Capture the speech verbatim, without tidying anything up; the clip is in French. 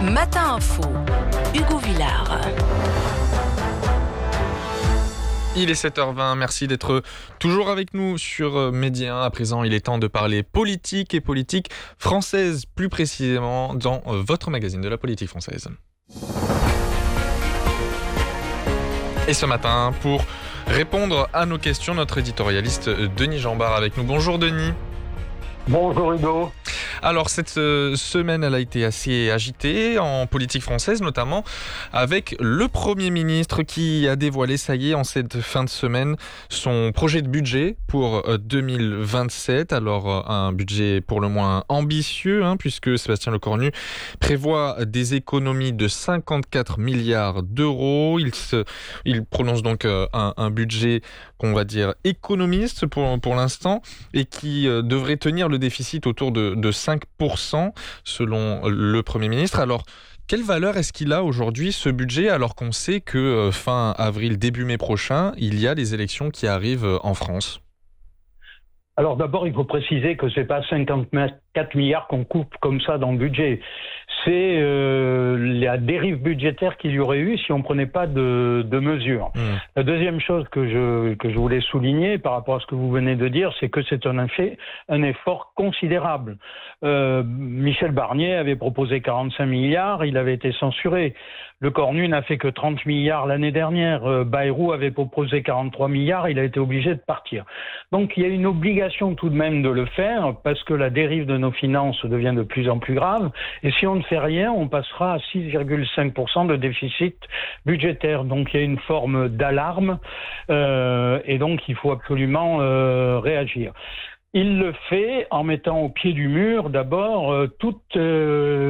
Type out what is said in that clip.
Matin Info, Hugo Villard. Il est sept heures vingt, merci d'être toujours avec nous sur Média un. À présent, il est temps de parler politique et politique française, plus précisément dans votre magazine de la politique française. Et ce matin, pour répondre à nos questions, notre éditorialiste Denis Jambard avec nous. Bonjour Denis. Bonjour Hugo. Alors cette euh, semaine, elle a été assez agitée en politique française, notamment avec le Premier ministre qui a dévoilé, ça y est, en cette fin de semaine, son projet de budget pour euh, deux mille vingt-sept. Alors euh, un budget pour le moins ambitieux, hein, puisque Sébastien Lecornu prévoit des économies de cinquante-quatre milliards d'euros. Il, se, il prononce donc euh, un, un budget qu'on va dire économiste pour, pour l'instant et qui euh, devrait tenir le déficit autour de, de cinq pour cent selon le Premier ministre. Alors, quelle valeur est-ce qu'il a aujourd'hui ce budget alors qu'on sait que euh, fin avril, début mai prochain, il y a les élections qui arrivent euh, en France? Alors d'abord, il faut préciser que c'est pas cinquante-quatre milliards qu'on coupe comme ça dans le budget. C'est euh, la dérive budgétaire qu'il y aurait eu si on prenait pas de, de mesures. Mmh. La deuxième chose que je que je voulais souligner par rapport à ce que vous venez de dire, c'est que c'est un effet, un effort considérable. Euh, Michel Barnier avait proposé quarante-cinq milliards, il avait été censuré. Lecornu n'a fait que trente milliards l'année dernière. Euh, Bayrou avait proposé quarante-trois milliards, il a été obligé de partir. Donc il y a une obligation tout de même de le faire parce que la dérive de nos finances devient de plus en plus grave. Et si on ne fait rien, on passera à six virgule cinq pour cent de déficit budgétaire. Donc il y a une forme d'alarme euh, et donc il faut absolument euh, réagir. Il le fait en mettant au pied du mur d'abord euh, toute... Euh,